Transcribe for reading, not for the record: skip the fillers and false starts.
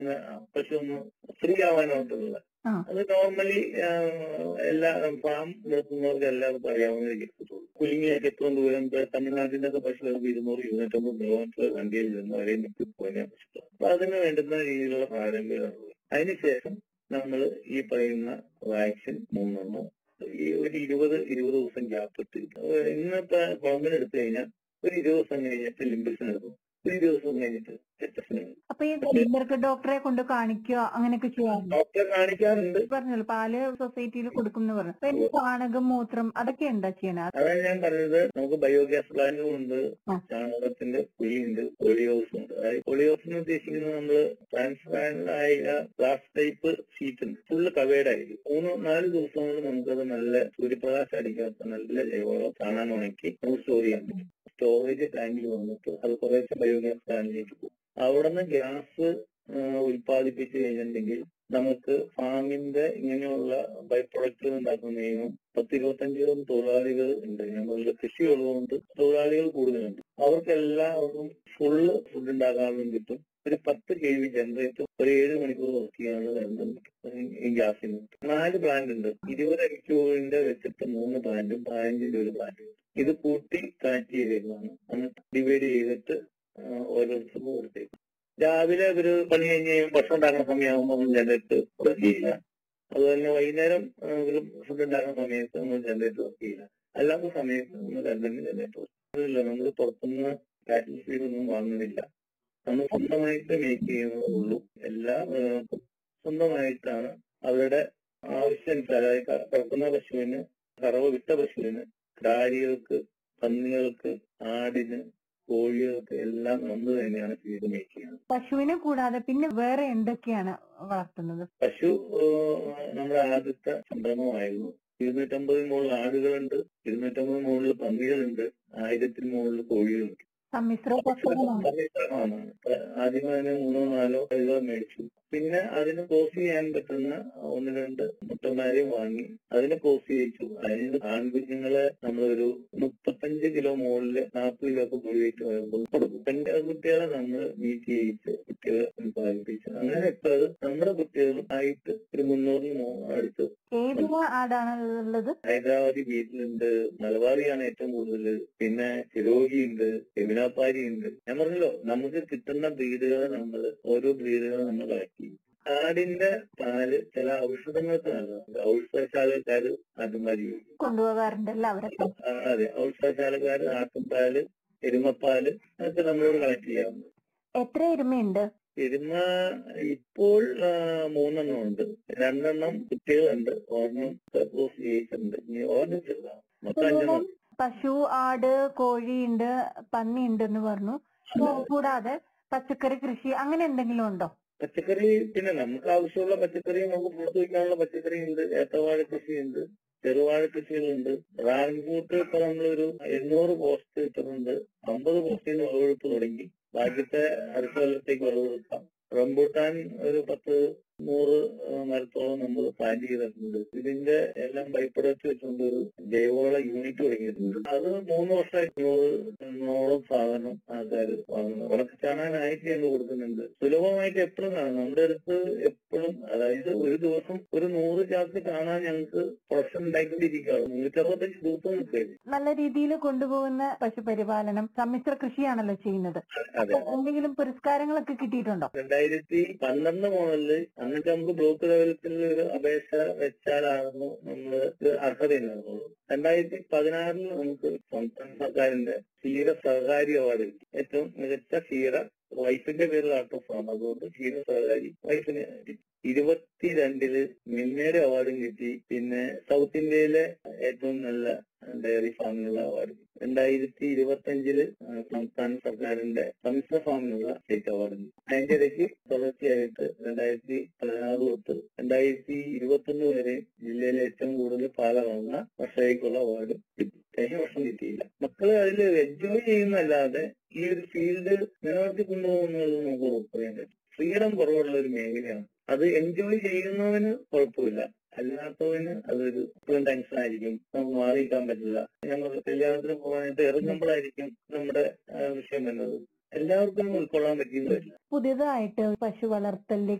പശു ഒന്ന് ഫ്രീ ആവാനായിട്ടുള്ളത്. അത് നോർമലി എല്ലാ ഫാം നിർത്തുന്നവർക്ക് എല്ലാവർക്കും അറിയാവുന്ന കേൾക്കത്തുള്ളൂ. കുലുങ്ങിയൊക്കെ എത്രയും ദൂരം തമിഴ്നാട്ടിന്റെ ഒക്കെ പശുക്കൾക്ക് 200-250 കിലോമീറ്റർ വണ്ടിയിൽ നിന്ന് വരെ നിർത്തി പോയാൽ പശുക്കൾ. അപ്പൊ അതിന് വേണ്ടുന്ന രീതിയിലുള്ള പ്രാരംഭമാണ്. അതിനുശേഷം നമ്മൾ ഈ പറയുന്ന വാക്സിൻ 3 ഈ ഒരു 20 ദിവസം ഗ്യാപ്പ് ഇട്ട് ഇന്നത്തെ ഗവൺമെന്റ് എടുത്തു കഴിഞ്ഞാൽ ഒരു 20 ദിവസം കഴിഞ്ഞിട്ട് ലിംബിസിന് എടുക്കും, ഒരു 20 ദിവസം കഴിഞ്ഞിട്ട് HF-ന്. അപ്പൊ ഈ ഇവർക്ക് ഡോക്ടറെ കൊണ്ട് കാണിക്കുക അങ്ങനെയൊക്കെ ചെയ്യാറുണ്ട്? ഡോക്ടറെ കാണിക്കാറുണ്ട്. പറഞ്ഞല്ലോ പാല് സൊസൈറ്റിയിൽ കൊടുക്കും എന്ന് പറഞ്ഞു. അപ്പൊ ചാണകം, മൂത്രം അതൊക്കെ എന്താ ചെയ്യണത്? അതാണ് ഞാൻ പറഞ്ഞത്. നമുക്ക് ബയോഗ്യാസ് പ്ലാന്റും ഉണ്ട്, ചാണകത്തിന്റെ കുഴിയുണ്ട്, പോളിയോസ് ഉണ്ട്. അതായത് പോളിയോസിന് ഉദ്ദേശിക്കുന്നത് നമ്മള് ട്രാൻസ്പാരന്റ് ആയ ഗ്ലാസ് ടൈപ്പ് ഷീറ്റ് ഉണ്ട്, ഫുള്ള് കവേർഡ് ആയിരിക്കും. 3-4 ദിവസം കൊണ്ട് നമുക്കത് നല്ല സൂര്യപ്രകാശം അടിക്കാത്ത നല്ല ജൈവവളം കാണാൻ ഉണക്കി നമുക്ക് സ്റ്റോർ ചെയ്യാൻ പറ്റും. സ്റ്റോറേജ് ടാങ്കിൽ വന്നിട്ട് അത് കുറേശ്ശെ ബയോഗ്യാസ് പ്ലാന്റിലേക്ക് പോകും. അവിടെ നിന്ന് ഗ്യാസ് ഉൽപ്പാദിപ്പിച്ചു കഴിഞ്ഞിട്ടുണ്ടെങ്കിൽ നമുക്ക് ഫാമിന്റെ ഇങ്ങനെയുള്ള ബൈ പ്രൊഡക്റ്റുകൾ ഉണ്ടാക്കുന്നതിനും 10-25 തൊഴിലാളികൾ ഉണ്ട്. ഞങ്ങളുടെ കൃഷി ഉള്ളതുകൊണ്ട് തൊഴിലാളികൾ കൂടുതലുണ്ട്. അവർക്കെല്ലാവർക്കും ഫുള്ള് ഫുഡ് ഉണ്ടാക്കാനും കിട്ടും. ഒരു 10 kV ജനറേറ്റർ ഒരു 7 മണിക്കൂർ വർക്ക് ചെയ്യാനുള്ള കറണ്ടും കിട്ടും ഈ ഗ്യാസിന്. 4 പ്ലാന്റ് ഉണ്ട്. 20 MQന്റെ വെച്ചിട്ട് 3 പ്ലാന്റും 15ന്റെ ഒരു പ്ലാന്റും. ഇത് കൂട്ടി കണക്ട് ചെയ്തേക്കാണ്. എന്നിട്ട് ഡിവൈഡ് ചെയ്തിട്ട് ഓരോരുത്തർക്കും കൊടുത്തേക്കും. രാവിലെ ഒരു പണി കഴിഞ്ഞ് ഭക്ഷണം ഉണ്ടാക്കുന്ന സമയമാകുമ്പോൾ ജനറേറ്റർ വർക്ക് ചെയ്യില്ല. അതുപോലെ വൈകുന്നേരം ഒരു ഫുഡ് ഉണ്ടാക്കുന്ന സമയത്ത് നമ്മൾ ജനറേറ്റർ വർക്ക് ചെയ്യില്ല. അല്ലാത്ത സമയത്ത് നമ്മൾ രണ്ടെണ്ണം ജനറേറ്റർ വർക്ക് ചെയ്യില്ല. നമ്മൾ പുറത്തുനിന്ന് കാറ്റൽ ഫീഡ് ഒന്നും വാങ്ങുന്നില്ല. നമ്മൾ സ്വന്തമായിട്ട് മേക്ക് ചെയ്യുന്നതുള്ളൂ. എല്ലാ സ്വന്തമായിട്ടാണ് അവരുടെ ആവശ്യമനുസരിച്ച്, അതായത് കിടക്കുന്ന പശുവിന്, കറവ് വിട്ട പശുവിന്, കാലികൾക്ക്, പന്നികൾക്ക്, ആടിന്, കോഴികൾക്ക് എല്ലാം നമ്മൾ തന്നെയാണ് ഫീഡ് മേക്ക് ചെയ്യുന്നത്. പശുവിനെ കൂടാതെ പിന്നെ വേറെ എന്തൊക്കെയാണ് വളർത്തുന്നത്? പശു നമ്മുടെ ആദ്യത്തെ സംരംഭമായിരുന്നു. 250 മുകളിൽ ആടുകളുണ്ട്, 250 മുകളിൽ പന്നികളുണ്ട്, 1000 മുകളിൽ കോഴികളുണ്ട്. സമ്മിശ്ര സമ്മിശ്രമാണ്. ആദ്യം അതിന് 3-4 തൈകൾ മേടിച്ചു. പിന്നെ അതിന് ക്രോസ് ചെയ്യാൻ പറ്റുന്ന 1-2 മുട്ടന്മാരെയും വാങ്ങി അതിനെ ക്രോസ് ചെയ്യിച്ചു. അതിന് ആൺകുഞ്ഞുങ്ങളെ നമ്മളൊരു 35 കിലോ മുകളില് 40 കിലോ ഒക്കെ പൊടി വെയിറ്റ് വരുമ്പോൾ കൊടുക്കും. കുട്ടികളെ നമ്മൾ മീറ്റ് ചെയ്യിച്ച് കുട്ടികളെ ഉത്പാദിപ്പിച്ചു. അങ്ങനെ ഇപ്പൊ അത് നമ്മുടെ കുട്ടികളും ആയിട്ട് ഒരു 300 അടുത്ത്. ഏത് ആടാണ് ഉള്ളത്? ഹൈദരാബാദി ബീറ്റിലുണ്ട്, മലബാറിയാണ് ഏറ്റവും കൂടുതൽ. പിന്നെ ചിരോഗിയുണ്ട്, എമിനാപ്പാരി ഉണ്ട്. ഞാൻ പറഞ്ഞല്ലോ, നമുക്ക് കിട്ടുന്ന ബ്രീഡുകൾ നമ്മൾ ഓരോ ബ്രീഡുകൾ നമ്മൾ കളക്ട് ചെയ്യും. ആടിന്റെ പാല് ചില ഔഷധങ്ങൾക്ക് നൽകാറുണ്ട്. ഔഷധശാലക്കാർ ആട്ടുംപാല് കൊണ്ടുപോകാറുണ്ടല്ലോ അവരൊക്കെ. അതെ, ഔഷധശാലക്കാർ ആട്ടുംപാല്, എരുമപ്പാല് അതൊക്കെ നമ്മളോട് കളക്ട് ചെയ്യാറുണ്ട്. എത്ര എരുമയുണ്ട്? എരുമ ഇപ്പോൾ 3 ഉണ്ട്. 2 കുട്ടികളുണ്ട്, ഒരെണ്ണം ക്രോസ് ചെയ്യിച്ചിട്ടുണ്ട്. ഇനി ഒരെണ്ണം ചെറുതാണ്. മൊത്തം 5 പശു, ആട്, കോഴിയുണ്ട്, പന്നി ഉണ്ടെന്ന് പറഞ്ഞു. കൂടാതെ പച്ചക്കറി കൃഷി അങ്ങനെ എന്തെങ്കിലും ഉണ്ടോ? പച്ചക്കറി പിന്നെ നമുക്ക് ആവശ്യമുള്ള പച്ചക്കറി, നമുക്ക് പുറത്തു വയ്ക്കാനുള്ള പച്ചക്കറി ഉണ്ട്. ഏത്തവാഴ കൃഷിയുണ്ട്, ചെറുവാഴ കൃഷികളുണ്ട്. ഡ്രാഗൺ ഫ്രൂട്ട് ഇപ്പൊ നമ്മളൊരു 800 പോസ്റ്റ് ഇട്ടിട്ടുണ്ട്. 50 പോസ്റ്റിൽ നിന്ന് വിളവെടുപ്പ് തുടങ്ങി. ബാക്കിത്തെ അടുത്ത കൊല്ലത്തേക്ക് വിളവെടുക്കാം. റംബൂട്ടാൻ ഒരു 10-100 മരത്തോളം നമ്മൾ പ്ലാൻ ചെയ്തിട്ടുണ്ട്. ഇതിന്റെ എല്ലാം ബൈ പ്രൊഡക്റ്റ് വെച്ചുകൊണ്ട് ഒരു ജൈവവള യൂണിറ്റ് തുടങ്ങിയിട്ടുണ്ട്. അത് 3 വർഷമായി 100 സാധനം ആൾക്കാർ വാങ്ങുന്നു. ഉണക്കച്ചാണാനായിട്ട് ഞങ്ങൾ കൊടുക്കുന്നുണ്ട്. സുലഭമായിട്ട് എപ്പോഴും കാണും നമ്മുടെ അടുത്ത് എപ്പോഴും. അതായത് ഒരു ദിവസം ഒരു 100 ചാക്ക് കാണാൻ ഞങ്ങൾക്ക് പ്രൊഡക്ഷൻ ഉണ്ടാക്കിക്കൊണ്ടിരിക്കുകയാണ്. 365 ദിവസം നിൽക്കുകയാണ്. നല്ല രീതിയിൽ കൊണ്ടുപോകുന്ന പശുപരിപാലനം, സമ്മിശ്ര കൃഷിയാണല്ലോ ചെയ്യുന്നത്. എന്തെങ്കിലും പുരസ്കാരങ്ങളൊക്കെ കിട്ടിയിട്ടുണ്ടോ? 2012 മുതല് എന്നിട്ട് നമുക്ക് ബ്ലോക്ക് ലെവലത്തിൽ ഒരു അപേക്ഷ വെച്ചാലായിരുന്നു നമ്മൾ അർഹതയുണ്ടായിരുന്നുള്ളൂ. 2016 നമുക്ക് സംസ്ഥാന സർക്കാരിന്റെ ക്ഷീര സഹകാരി അവാർഡ് കിട്ടി. ഏറ്റവും മികച്ച ക്ഷീര വൈഫിന്റെ പേരിൽ ആട്ടോ ഫാം, അതുകൊണ്ട് ക്ഷീര സഹകാരി വൈഫിന് കിട്ടി. 22 മിൽമയുടെ അവാർഡും കിട്ടി. പിന്നെ സൗത്ത് ഇന്ത്യയിലെ ഏറ്റവും നല്ല ഡയറി ഫാമിനുള്ള അവാർഡ്. 2025 സംസ്ഥാന സർക്കാരിന്റെ സമ്മിശ്ര ഫാമിനുള്ള സ്റ്റേറ്റ് അവാർഡ്. അതിന്റെ ഇടയ്ക്ക് തുടർച്ചയായിട്ട് 2016 തൊട്ട് 2021 വരെ ജില്ലയിലെ ഏറ്റവും കൂടുതൽ പാല വന്ന വർഷത്തേക്കുള്ള അവാർഡ് കിട്ടി. കഴിഞ്ഞ വർഷം കിട്ടിയില്ല. മക്കള് അതിൽ എൻജോയ് ചെയ്യുന്നല്ലാതെ ഈ ഒരു ഫീൽഡ് നിലനിർത്തി കൊണ്ടുപോകുന്നത് നമുക്ക് പറയാൻ പറ്റും. ഫ്രീഡം കുറവുള്ള ഒരു മേഖലയാണ്. അത് എൻജോയ് ചെയ്യുന്നവന് കുഴപ്പമില്ല, അല്ലാത്തവന് അതൊരു ടെൻഷൻ ആയിരിക്കും. നമുക്ക് മാറിയിക്കാൻ പറ്റില്ല. ഞങ്ങൾ കല്യാണത്തിന് പോകാനായിട്ട് ഇറങ്ങുമ്പോഴായിരിക്കും നമ്മുടെ വിഷയം വരുന്നത്. എല്ലാവർക്കും ഉൾക്കൊള്ളാൻ പറ്റിയെന്ന് വരില്ല. പുതിയതായിട്ട് പശു വളർത്തലിലേക്ക്